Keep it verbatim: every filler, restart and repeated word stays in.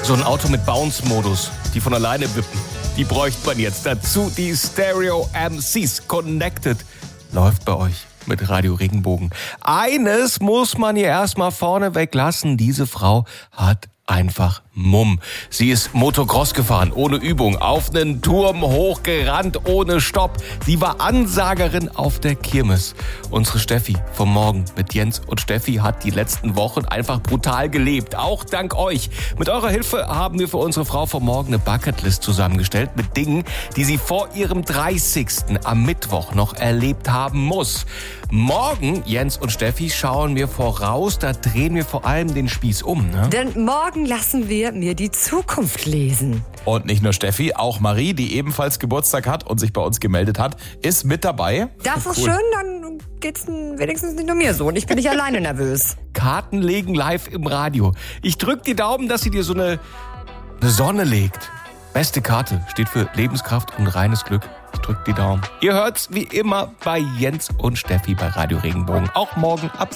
So ein Auto mit Bounce-Modus, die von alleine wippen. Die bräuchte man jetzt. Dazu die Stereo M Cs. Connected läuft bei euch mit Radio Regenbogen. Eines muss man hier erstmal vorneweg lassen. Diese Frau hat einfach Mumm. Sie ist Motocross gefahren, ohne Übung, auf einen Turm hochgerannt, ohne Stopp. Sie war Ansagerin auf der Kirmes. Unsere Steffi vom Morgen mit Jens und Steffi hat die letzten Wochen einfach brutal gelebt. Auch dank euch. Mit eurer Hilfe haben wir für unsere Frau vom Morgen eine Bucketlist zusammengestellt mit Dingen, die sie vor ihrem dreißigsten am Mittwoch noch erlebt haben muss. Morgen, Jens und Steffi, schauen wir voraus. Da drehen wir vor allem den Spieß um. Ne? Denn morgen lassen wir mir die Zukunft lesen. Und nicht nur Steffi, auch Marie, die ebenfalls Geburtstag hat und sich bei uns gemeldet hat, ist mit dabei. Das ist schön, dann geht's wenigstens nicht nur mir so und ich bin nicht alleine nervös. Karten legen live im Radio. Ich drück die Daumen, dass sie dir so eine, eine Sonne legt. Beste Karte steht für Lebenskraft und reines Glück. Ich drück die Daumen. Ihr hört's wie immer bei Jens und Steffi bei Radio Regenbogen. Auch morgen ab